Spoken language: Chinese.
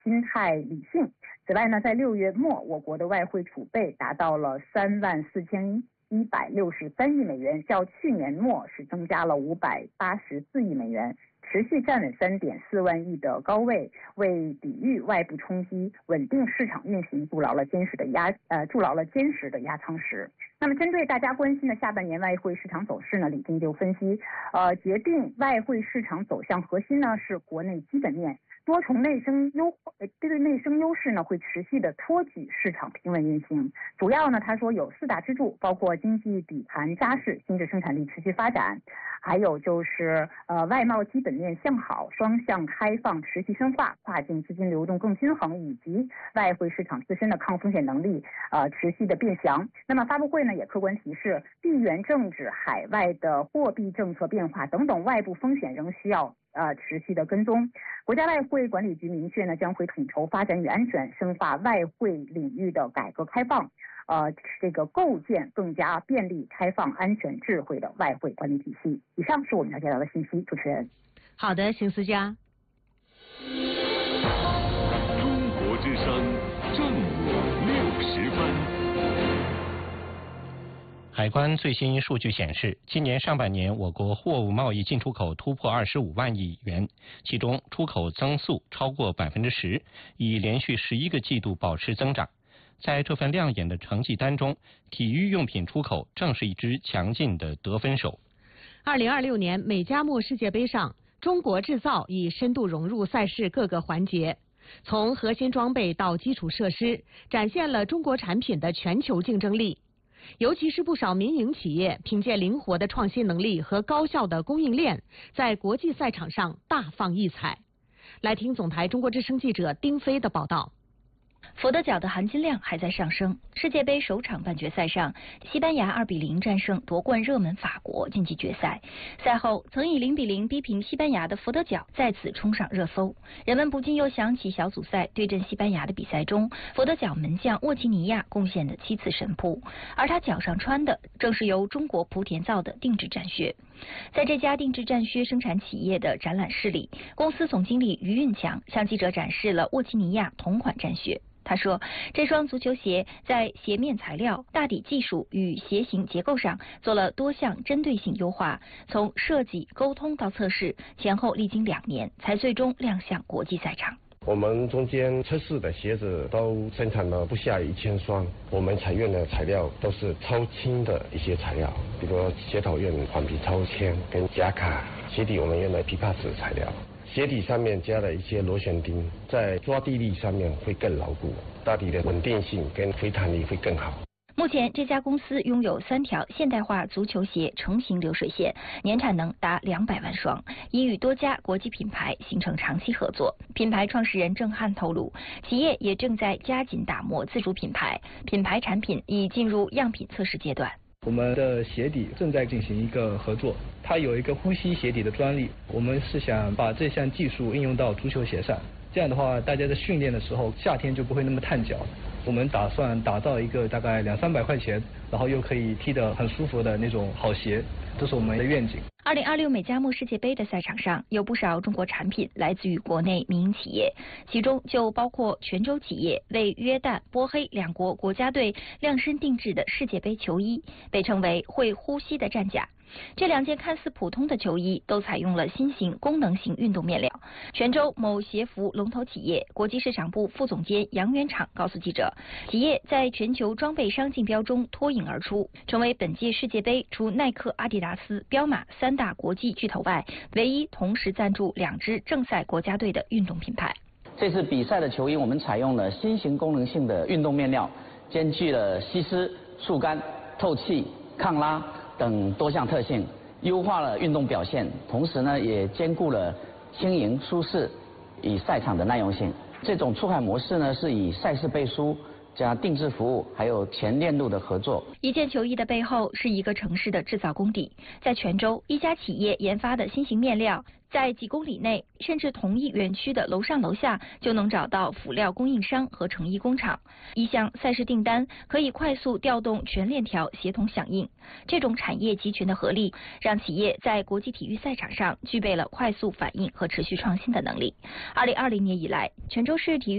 心态理性。此外呢，在6月末，我国的外汇储备达到了34163亿美元，较去年末是增加了584亿美元。持续站稳3.4万亿的高位，为抵御外部冲击、稳定市场运行筑牢了坚实的压舱石。那么，针对大家关心的下半年外汇市场走势呢，李静就分析，决定外汇市场走向核心呢是国内基本面。多重内生优势呢，会持续的托举市场平稳运行。主要呢，他说有4大支柱，包括经济底盘扎实、新质生产力持续发展，还有就是外贸基本面向好、双向开放持续深化、跨境资金流动更均衡，以及外汇市场自身的抗风险能力持续的变强。那么发布会呢也客观提示，地缘政治、海外的货币政策变化等等外部风险仍需要持续的跟踪。国家外汇管理局明确呢，将会统筹发展与安全，深化外汇领域的改革开放，构建更加便利、开放、安全、智慧的外汇管理体系。以上是我们了解到的信息，主持人。 好的，邢思佳。 中国之声正午60分。 海关最新数据显示，今年上半年我国货物贸易进出口突破25万亿元，其中出口增速超过10%，已连续11个季度保持增长。在这份亮眼的成绩单中，体育用品出口正是一支强劲的得分手。 2026年美加墨世界杯上，中国制造已深度融入赛事各个环节，从核心装备到基础设施，展现了中国产品的全球竞争力。尤其是不少民营企业凭借灵活的创新能力和高效的供应链，在国际赛场上大放异彩。来听总台中国之声记者丁飞的报道。 佛得角的含金量还在上升。世界杯首场半决赛上，西班牙2-0战胜夺冠热门法国，晋级决赛。赛后，曾以0-0逼平西班牙的佛得角再次冲上热搜，人们不禁又想起小组赛对阵西班牙的比赛中，佛得角门将沃奇尼亚贡献的7次神扑，而他脚上穿的正是由中国莆田造的定制战靴。在这家定制战靴生产企业的展览室里，公司总经理于运强向记者展示了沃奇尼亚同款战靴。他说，这双足球鞋在鞋面材料、大底技术与鞋型结构上做了多项针对性优化，从设计、沟通到测试，前后历经2年，才最终亮相国际赛场。 我们中间测试的鞋子都生产了不下1000双，我们采用的材料都是超轻的一些材料，比如说鞋头用环皮超纤跟夹卡，鞋底我们用的枇杷纸材料。鞋底上面加了一些螺旋钉，在抓地力上面会更牢固，大底的稳定性跟回弹力会更好。 目前，这家公司拥有3条现代化足球鞋成型流水线，年产能达200万双，已与多家国际品牌形成长期合作。品牌创始人郑汉透露，企业也正在加紧打磨自主品牌，品牌产品已进入样品测试阶段。 我们的鞋底正在进行一个合作，它有一个呼吸鞋底的专利，我们是想把这项技术应用到足球鞋上，这样的话大家在训练的时候夏天就不会那么烫脚。我们打算打造一个大概200-300块钱，然后又可以踢得很舒服的那种好鞋，这是我们的愿景。 2026美加墨世界杯的赛场上，有不少中国产品来自于国内民营企业，其中就包括泉州企业为约旦、波黑2国国家队量身定制的世界杯球衣，被称为会呼吸的战甲。这2件看似普通的球衣都采用了新型功能性运动面料。泉州某鞋服龙头企业国际市场部副总监杨元厂告诉记者，企业在全球装备商竞标中脱颖而出，成为本届世界杯除耐克、阿迪达斯、彪马3大国际巨头外，唯一同时赞助2支正赛国家队的运动品牌。 这次比赛的球衣我们采用了新型功能性的运动面料，兼具了吸湿、速干、透气、抗拉等多项特性，优化了运动表现，同时呢也兼顾了轻盈舒适与赛场的耐用性。这种出海模式呢是以赛事背书加定制服务还有全链路的合作。 一件球衣的背后是一个城市的制造工地，在泉州一家企业研发的新型面料，在几公里内甚至同一园区的楼上楼下就能找到辅料供应商和成衣工厂。一项赛事订单可以快速调动全链条协同响应，这种产业集群的合力让企业在国际体育赛场上具备了快速反应和持续创新的能力。2020年以来，泉州市体育